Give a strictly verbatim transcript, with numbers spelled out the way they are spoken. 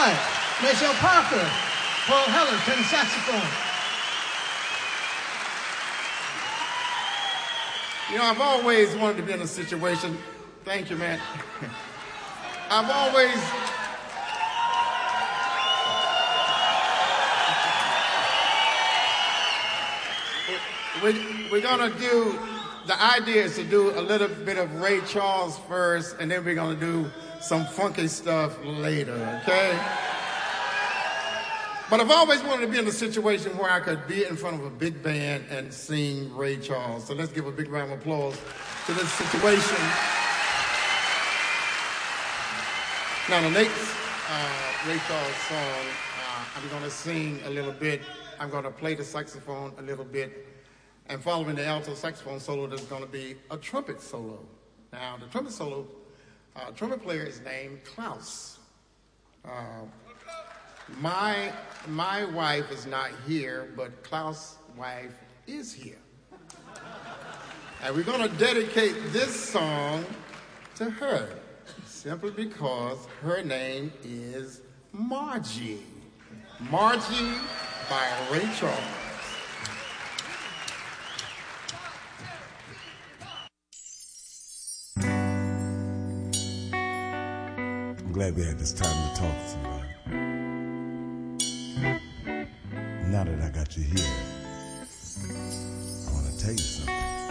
right. Michelle Parker, Paul Heller, tenor saxophone. You know, I've always wanted to be in a situation. Thank you, man. I've always. We, we're gonna do. The idea is to do a little bit of Ray Charles first, and then we're gonna do some funky stuff later, okay? But I've always wanted to be in a situation where I could be in front of a big band and sing Ray Charles. So let's give a big round of applause to this situation. Now, the next uh, Ray Charles song, uh, I'm going to sing a little bit. I'm going to play the saxophone a little bit. And following the alto saxophone solo, there's going to be a trumpet solo. Now, the trumpet solo, uh, trumpet player is named Klaus. Uh, my, my wife is not here, but Klaus' wife is here. And we're going to dedicate this song to her, simply because her name is Margie. Margie by Ray Charles. I'm glad we had this time to talk to you. Now that I got you here, I want to tell you something.